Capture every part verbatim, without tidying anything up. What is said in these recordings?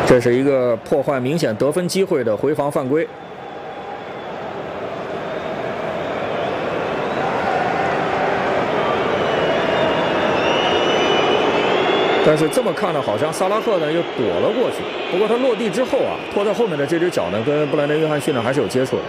这是一个破坏明显得分机会的回防犯规。但是这么看呢，好像萨拉赫呢又躲了过去。不过他落地之后啊，拖在后面的这只脚呢，跟布莱登·约翰逊呢还是有接触的。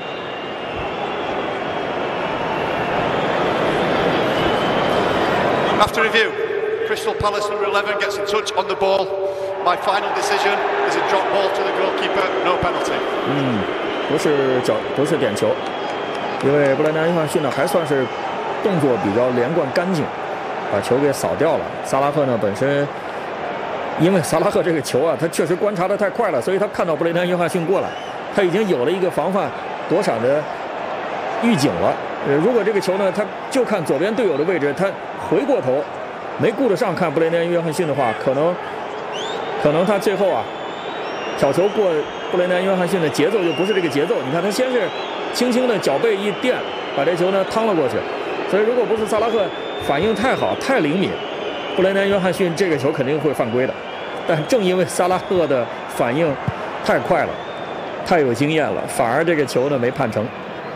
After review, Crystal Palace number eleven gets a touch on the ball. My final decision is a drop ball to the goalkeeper, no penalty. 嗯，不是脚，不是点球，因为布莱登·约翰逊呢还算是动作比较连贯干净，把球给扫掉了。萨拉赫呢本身，因为萨拉赫这个球啊，他确实观察的太快了，所以他看到布雷登·约翰逊过来，他已经有了一个防范躲闪的预警了。呃，如果这个球呢，他就看左边队友的位置，他回过头，没顾得上看布雷登·约翰逊的话，可能可能他最后啊，挑球过布雷登·约翰逊的节奏就不是这个节奏。你看他先是轻轻的脚背一垫，把这球呢趟了过去。所以如果不是萨拉赫反应太好、太灵敏，布雷登·约翰逊这个球肯定会犯规的。但正因为萨拉赫的反应太快了、太有经验了，反而这个球呢没判成。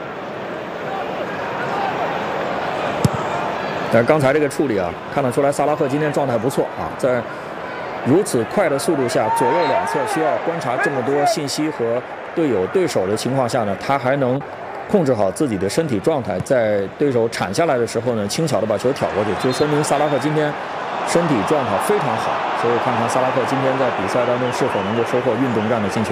但是刚才这个处理啊，看得出来萨拉赫今天状态不错啊，在如此快的速度下，左右两侧需要观察这么多信息和队友、对手的情况下呢，他还能控制好自己的身体状态，在对手铲下来的时候呢，轻巧的把球挑过去，就说明萨拉赫今天身体状态非常好。所以看看萨拉赫今天在比赛当中是否能够收获运动战的进球。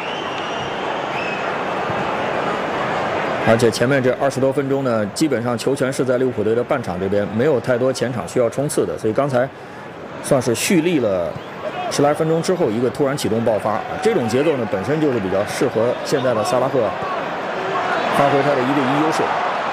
而且前面这二十多分钟呢，基本上球权是在利物浦队的半场这边，没有太多前场需要冲刺的，所以刚才算是蓄力了十来分钟之后一个突然启动爆发。这种节奏呢，本身就是比较适合现在的萨拉赫发挥他的一对一优势。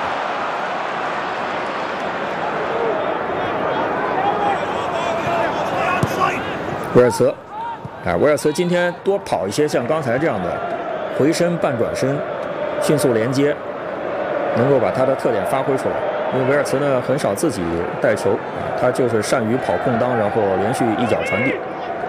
威尔茨，哎，威尔茨今天多跑一些像刚才这样的回身半转身。迅速连接，能够把他的特点发挥出来。因为维尔茨呢很少自己带球啊，他就是善于跑空当，然后连续一脚传递。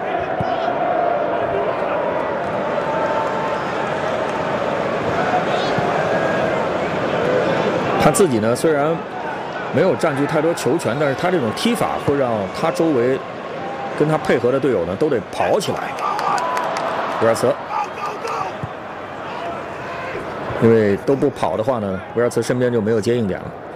他自己呢虽然没有占据太多球权，但是他这种踢法会让他周围跟他配合的队友呢都得跑起来。维尔茨。因为都不跑的话呢，维尔茨身边就没有接应点了。